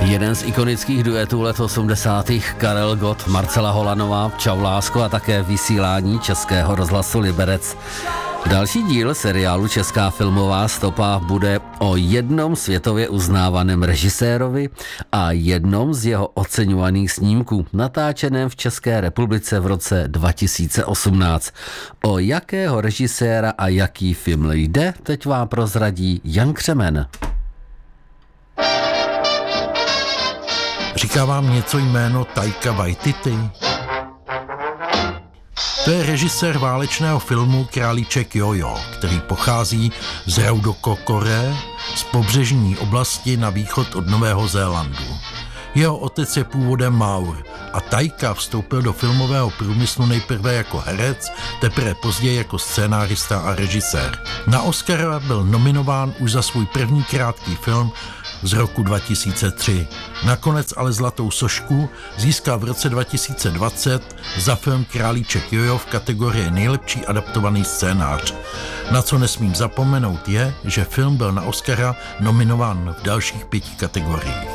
Jeden z ikonických duetů let 80. Karel Gott, Marcela Holanová, Čau lásko a také vysílání Českého rozhlasu Liberec. Další díl seriálu Česká filmová stopa bude o jednom světově uznávaném režisérovi a jednom z jeho oceňovaných snímků, natáčeném v České republice v roce 2018. O jakého režiséra a jaký film jde, teď vám prozradí Jan Křemen. Říká vám něco jméno Taika Waititi? To je režisér válečného filmu Králíček Jojo, který pochází z Raudokokore, z pobřežní oblasti na východ od Nového Zélandu. Jeho otec je původem Maur a Taika vstoupil do filmového průmyslu nejprve jako herec, teprve později jako scénárista a režisér. Na Oscara byl nominován už za svůj první krátký film z roku 2003. Nakonec ale Zlatou sošku získal v roce 2020 za film Králíček Jojo v kategorii nejlepší adaptovaný scénář. Na co nesmím zapomenout je, že film byl na Oscara nominován v dalších 5 kategoriích.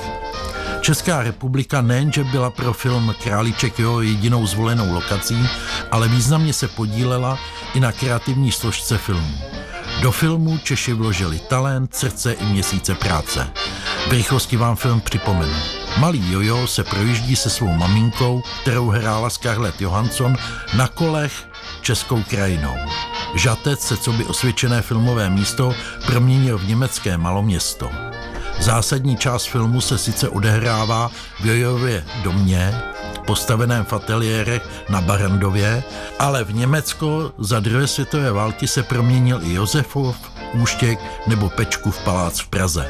Česká republika nejenže byla pro film Králíček Jojo jedinou zvolenou lokací, ale významně se podílela i na kreativní složce filmu. Do filmu Češi vložili talent, srdce i měsíce práce. V rychlosti vám film připomenu. Malý Jojo se projíždí se svou maminkou, kterou hrála Scarlett Johansson, na kolech českou krajinou. Žatec se coby osvědčené filmové místo proměnil v německé maloměsto. Zásadní část filmu se sice odehrává v Jojově domě, postaveném v ateliérech na Barrandově, ale v Německo za druhé světové války se proměnil i Josefov, Úštěk nebo Pečkův palác v Praze.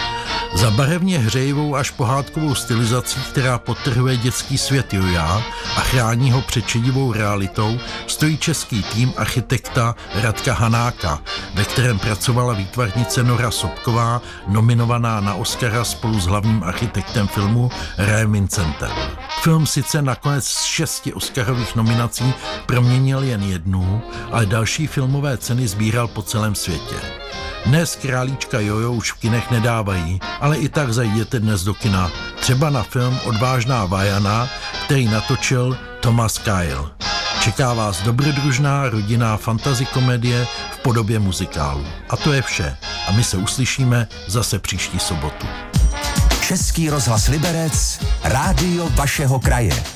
Za barevně hřejivou až pohádkovou stylizací, která podtrhuje dětský svět Joja a chrání ho před šedivou realitou, stojí český tým architekta Radka Hanáka, ve kterém pracovala výtvarnice Nora Sobková, nominovaná na Oscara spolu s hlavním architektem filmu Rayem Vincentem. Film sice nakonec z 6 oscarových nominací proměnil jen jednu, ale další filmové ceny sbíral po celém světě. Dnes Králíčka Jojo už v kinech nedávají, ale i tak zajděte dnes do kina. Třeba na film Odvážná Vajana, který natočil Thomas Kyle. Čeká vás dobrodružná rodinná fantasy komedie v podobě muzikálu. A to je vše. A my se uslyšíme zase příští sobotu. Český rozhlas Liberec, rádio vašeho kraje.